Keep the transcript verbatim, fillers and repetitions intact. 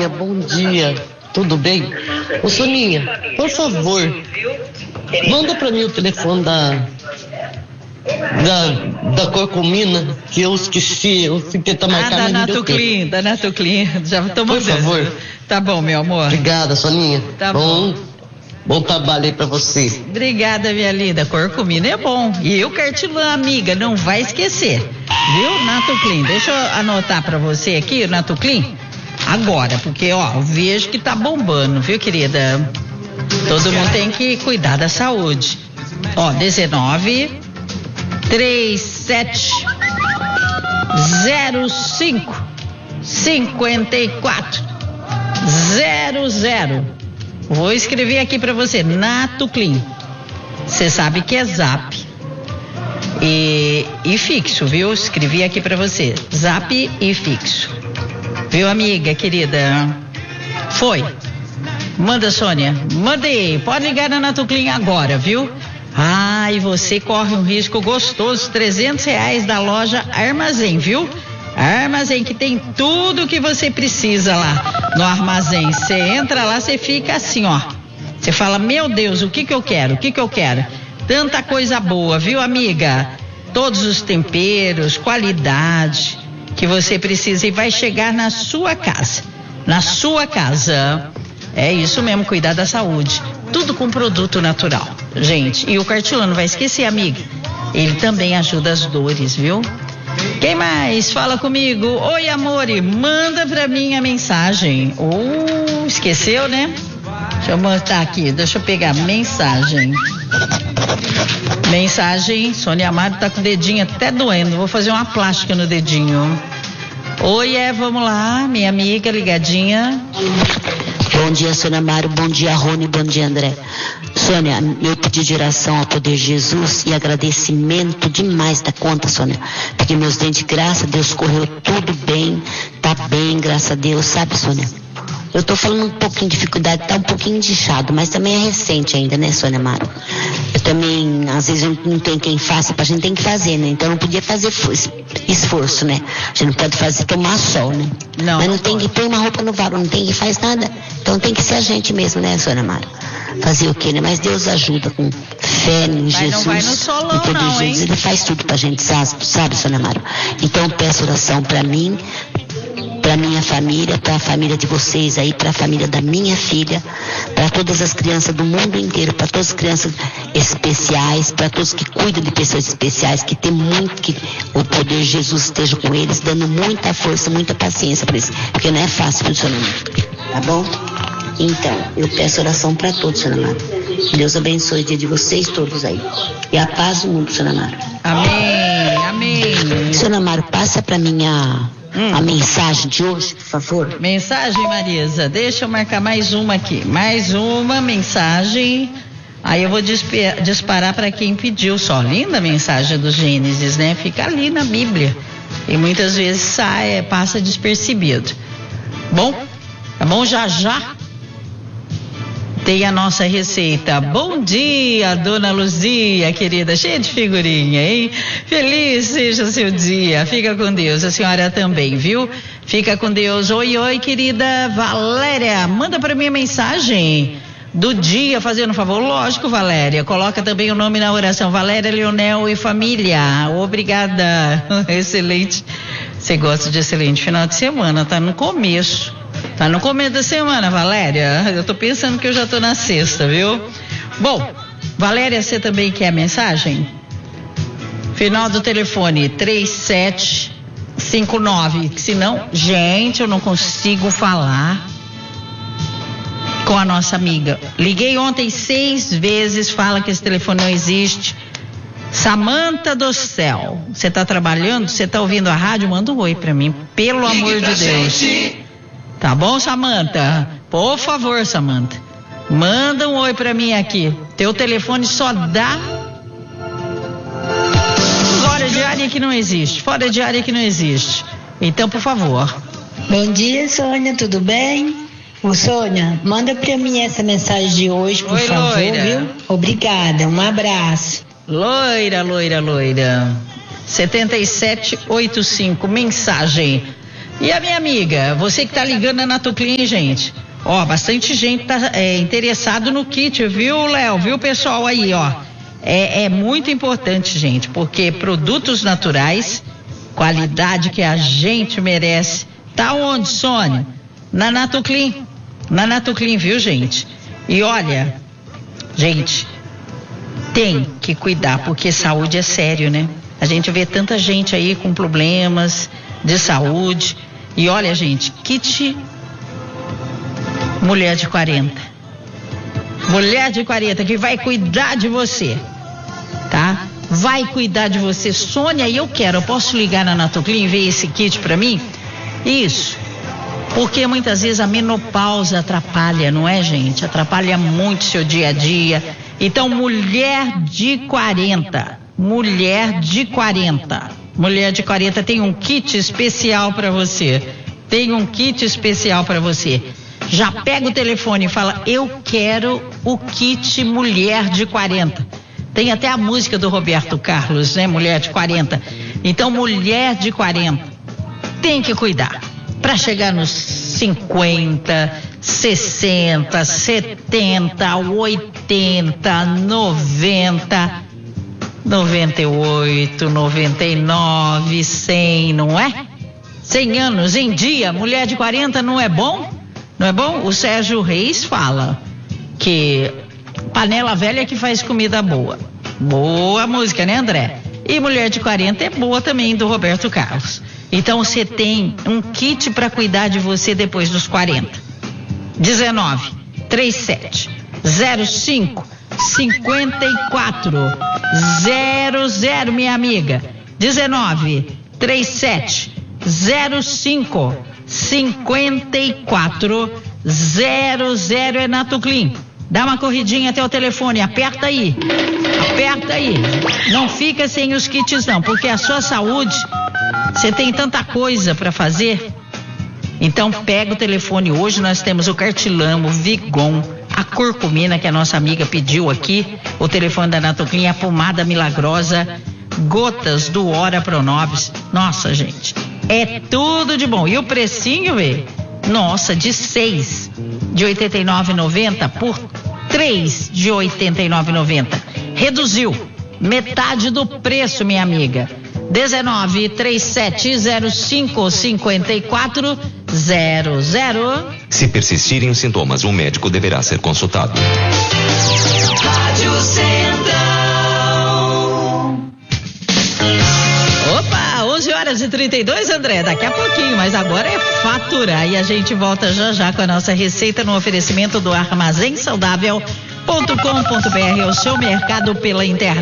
Sônia, bom dia. Tudo bem? Ô Soninha, por favor, manda pra mim o telefone da da, da Corcomina, que eu esqueci, eu fui tentar marcar, ah, mas da não deu Natoclin, tempo. da Natoclin, já tô mandando. Por favor. Tá bom, meu amor. Obrigada, Soninha. Tá bom. bom. Bom trabalho aí pra você. Obrigada, minha linda. Corcomina é bom. E o Cartilã, amiga, não vai esquecer. Viu, Natoclin? Deixa eu anotar pra você aqui, o Natoclin. Agora, porque, ó, eu vejo que tá bombando, viu, querida? Todo mundo tem que cuidar da saúde. Ó, dezenove, trinta e sete, zero cinco, cinquenta e quatro, zero zero. Vou escrever aqui pra você, Natoclin. Você sabe que é zap. E, e fixo, viu? Escrevi aqui pra você, zap e fixo. Viu, amiga, querida? Foi. Manda, Sônia. Mandei. Pode ligar na Natoclin agora, viu? Ah, e você corre um risco gostoso, trezentos reais da loja Armazém, viu? Armazém, que tem tudo que você precisa lá no armazém. Você entra lá, você fica assim, ó. Você fala, meu Deus, o que que eu quero? O que que eu quero? Tanta coisa boa, viu, amiga? Todos os temperos, qualidade que você precisa e vai chegar na sua casa. Na sua casa. É isso mesmo, cuidar da saúde. Tudo com produto natural, gente. E o Cartilã não vai esquecer, amiga. Ele também ajuda as dores, viu? Quem mais? Fala comigo. Oi, amore, manda pra mim a mensagem. Uh, esqueceu, né? Deixa eu botar aqui, deixa eu pegar mensagem. Mensagem, Sônia Amaro tá com o dedinho até doendo. Vou fazer uma plástica no dedinho. Oi, é, vamos lá, minha amiga ligadinha. Bom dia, Sônia Amaro, bom dia, Rony, bom dia, André. Sônia, meu pedido de oração ao poder de Jesus e agradecimento demais da conta, Sônia, porque meus dentes, graças a Deus, correu tudo bem, tá bem, graças a Deus, sabe, Sônia? Eu tô falando um pouquinho de dificuldade, tá um pouquinho inchado, mas também é recente ainda, né, Sônia Amaro? Eu também, às vezes, não tem quem faça, a gente tem que fazer, né? Então não podia fazer esforço, né? A gente não pode fazer tomar sol, né? Não. Mas não tem que pôr uma roupa no varal, não tem que faz nada. Então tem que ser a gente mesmo, né, Sônia Amaro? Fazer o quê, né? Mas Deus ajuda com fé em Mas Jesus. não vai no solão, no poder não, de Jesus, hein? Ele faz tudo pra gente, sabe, sabe, Sônia Amaro? Então eu peço oração pra mim, para minha família, para a família de vocês aí, para a família da minha filha, para todas as crianças do mundo inteiro, para todas as crianças especiais, para todos que cuidam de pessoas especiais, que tem muito que o poder de Jesus esteja com eles, dando muita força, muita paciência para eles, porque não é fácil funcionar, tá bom? Então, eu peço oração para todos, Sônia Amaro. Deus abençoe o dia de vocês todos aí. E a paz do mundo, Sônia Amaro. Amém, amém. Sônia Amaro, passa para mim a, Hum. a mensagem de hoje, por favor. Mensagem, Marisa, deixa eu marcar mais uma aqui, mais uma mensagem, aí eu vou dispe- disparar para quem pediu só. Linda a mensagem do Gênesis, né? Fica ali na Bíblia e muitas vezes sai, passa despercebido. Bom, tá bom? Já já tem a nossa receita. Bom dia, dona Luzia, querida, cheia de figurinha, hein? Feliz seja o seu dia, fica com Deus, a senhora também, viu? Fica com Deus. Oi, oi, querida Valéria, manda para mim a mensagem do dia, fazendo um favor. Lógico, Valéria, coloca também o nome na oração, Valéria, Leonel e família. Obrigada, excelente. Você gosta de excelente final de semana, tá no começo. Tá no começo da semana, Valéria. Eu tô pensando que eu já tô na sexta, viu? Bom, Valéria, você também quer a mensagem? Final do telefone três sete cinco nove. Senão, gente, eu não consigo falar com a nossa amiga. Liguei ontem seis vezes, fala que esse telefone não existe. Samanta do céu, você tá trabalhando? Você tá ouvindo a rádio? Manda um oi pra mim, pelo amor de Deus. Tá bom, Samanta? Por favor, Samanta, manda um oi pra mim aqui. Teu telefone só dá fora de área que não existe. Fora de área que não existe. Então, por favor. Bom dia, Sônia, tudo bem? Ô, Sônia, manda pra mim essa mensagem de hoje, por Oi, favor, loira. viu? Obrigada, um abraço. Loira, loira, loira. sete sete oito cinco, mensagem. E a minha amiga, você que tá ligando na Natuclean, gente, ó, bastante gente tá é, interessado no kit, viu, Léo? Viu, pessoal aí, ó? É, é muito importante, gente, porque produtos naturais, qualidade que a gente merece. Tá onde, Sônia? Na Natuclean. Na Natuclean, viu, gente? E olha, gente, tem que cuidar, porque saúde é sério, né? A gente vê tanta gente aí com problemas de saúde. E olha, gente, kit mulher de quarenta. Mulher de quarenta que vai cuidar de você, tá? Vai cuidar de você. Sônia, eu quero, eu posso ligar na Natuclean e ver esse kit pra mim? Isso. Porque muitas vezes a menopausa atrapalha, não é, gente? Atrapalha muito seu dia a dia. Então, mulher de quarenta, mulher de quarenta, mulher de quarenta tem um kit especial para você. Tem um kit especial para você. Já pega o telefone e fala: eu quero o kit mulher de quarenta. Tem até a música do Roberto Carlos, né? Mulher de quarenta. Então, mulher de quarenta tem que cuidar. Para chegar nos cinquenta, sessenta, setenta, oitenta, noventa, noventa e oito, noventa e nove, cem, não é? cem anos em dia, mulher de quarenta não é bom? Não é bom? O Sérgio Reis fala que panela velha que faz comida boa. Boa música, né, André? E mulher de quarenta é boa também, do Roberto Carlos. Então você tem um kit para cuidar de você depois dos quarenta. dezenove, trinta e sete, zero cinco, cinquenta e quatro, zero zero, minha amiga. dezenove, trinta e sete, zero cinco, cinquenta e quatro, zero zero é Natuclean. Dá uma corridinha até o telefone, aperta aí. Aperta aí. Não fica sem os kits não, porque a sua saúde, você tem tanta coisa para fazer. Então pega o telefone. Hoje nós temos o Cartilamo, o Vigon, a curcumina que a nossa amiga pediu aqui, o telefone da Natuclean, a pomada milagrosa, gotas do Ora Pronobis. Nossa, gente, é tudo de bom. E o precinho, velho? Nossa, de seis de oitenta e nove reais e noventa centavos por três de oitenta e nove reais e noventa centavos. Reduziu metade do preço, minha amiga. dezenove, trinta e sete, zero cinco, cinquenta e quatro, zero zero. Se persistirem os sintomas, o médico deverá ser consultado. Rádio Central. Opa, onze horas e trinta e dois, André, daqui a pouquinho, mas agora é faturar. E a gente volta já já com a nossa receita no oferecimento do armazém saudável ponto com ponto br, o seu mercado pela internet.